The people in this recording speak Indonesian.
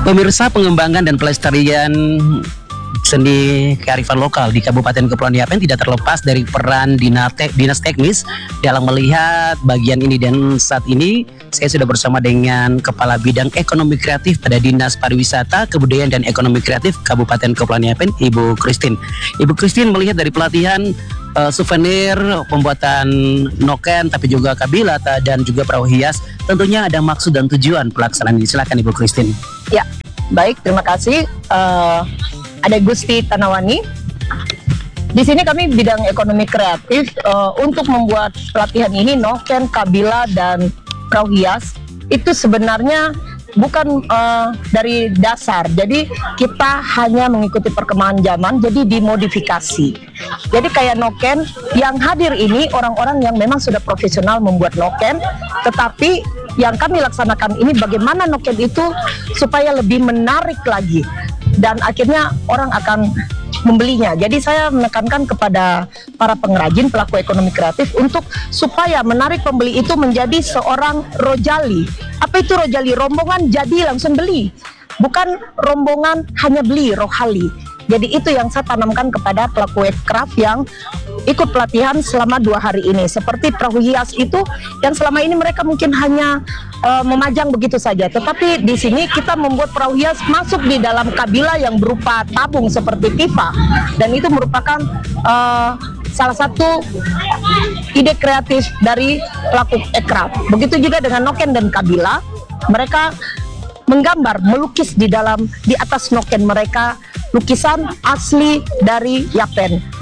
Pemirsa, pengembangan dan pelestarian seni kearifan lokal di Kabupaten Kepulauan Yapen tidak terlepas dari peran dinas teknis dalam melihat bagian ini, dan saat ini saya sudah bersama dengan Kepala Bidang Ekonomi Kreatif pada Dinas Pariwisata, Kebudayaan dan Ekonomi Kreatif Kabupaten Kepulauan Yapen, Ibu Christine. Ibu Christine melihat dari pelatihan souvenir, pembuatan noken, tapi juga kabilata dan juga perahu hias, tentunya ada maksud dan tujuan pelaksanaan ini. Silakan Ibu Christine. Ya, baik, terima kasih. Ada Gusti Tanawani. Di sini kami bidang ekonomi kreatif untuk membuat pelatihan ini, noken, kabila dan perahu hias itu sebenarnya bukan dari dasar. Jadi kita hanya mengikuti perkembangan zaman, jadi dimodifikasi. Jadi kayak noken yang hadir ini orang-orang yang memang sudah profesional membuat noken, tetapi yang kami laksanakan ini bagaimana noken itu supaya lebih menarik lagi dan akhirnya orang akan membelinya. Jadi saya menekankan kepada para pengrajin, pelaku ekonomi kreatif untuk supaya menarik pembeli itu menjadi seorang rojali. Apa itu rojali? Rombongan jadi langsung beli, bukan rombongan hanya beli, rohali. Jadi itu yang saya tanamkan kepada pelaku craft yang ikut pelatihan selama 2 hari ini. Seperti perahu hias itu yang selama ini mereka mungkin hanya memajang begitu saja. Tetapi di sini kita membuat perahu hias masuk di dalam kabila yang berupa tabung seperti pipa. Dan itu merupakan salah satu ide kreatif dari pelaku craft. Begitu juga dengan noken dan kabila, mereka menggambar, melukis di atas noken mereka lukisan asli dari Yapen.